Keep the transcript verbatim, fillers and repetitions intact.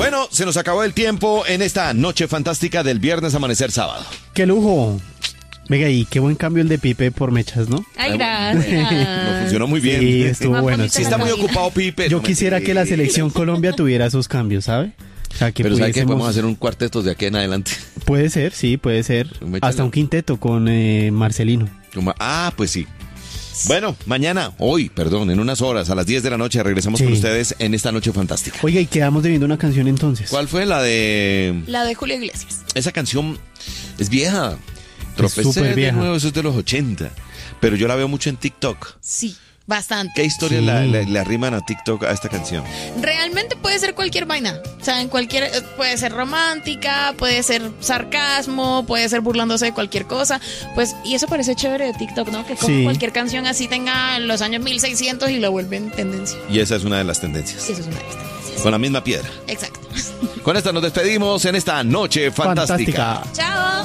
Bueno, se nos acabó el tiempo en esta noche fantástica del viernes amanecer sábado. ¡Qué lujo! Venga, y qué buen cambio el de Pipe por mechas, ¿no? Ay, gracias. Nos funcionó muy bien. Sí, estuvo Más bueno. bonita Sí sí. está muy cabina. ocupado Pipe. Yo no me quisiera que la digas. selección Colombia tuviera esos cambios, ¿sabe? O sea, que Pero ¿sabes qué? pudiésemos- Podemos hacer un cuarteto de aquí en adelante. Puede ser, sí, puede ser. Un mechalo. Hasta un quinteto con eh, Marcelino. Como- Ah, pues sí. Bueno, mañana, hoy, perdón, en unas horas, a las diez de la noche, regresamos Sí. con ustedes en esta noche fantástica. Oiga, y quedamos debiendo una canción entonces. ¿Cuál fue la de...? La de Julio Iglesias. Esa canción es vieja. Tropecé súper de vieja. nuevo, eso es de los ochenta. Pero yo la veo mucho en TikTok. Sí, bastante. ¿Qué historia Sí. la- le, le arriman a TikTok a esta canción? Realmente puede ser cualquier vaina. O sea, en cualquier. eh, Puede ser romántica, puede ser sarcasmo, puede ser burlándose de cualquier cosa. Pues, y eso parece chévere de TikTok, ¿no? Que como Sí. cualquier canción así tenga los años mil seiscientos y lo vuelven tendencia. Y esa es una de las tendencias. Y eso es una de las tendencias. Con la misma piedra. Exacto. Con esta nos despedimos en esta noche fantástica. Fantástica. Chao.